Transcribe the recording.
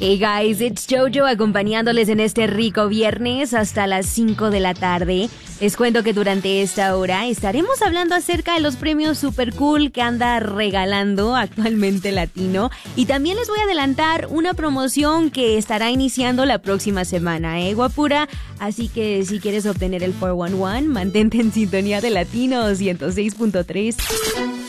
Hey guys, it's Jojo acompañándoles en este rico viernes hasta las 5 de la tarde. Les cuento que durante esta hora estaremos hablando acerca de los premios Super Cool que anda regalando actualmente Latino. Y también les voy a adelantar una promoción que estará iniciando la próxima semana, guapura? Así que si quieres obtener el 411, mantente en sintonía de Latino 106.3.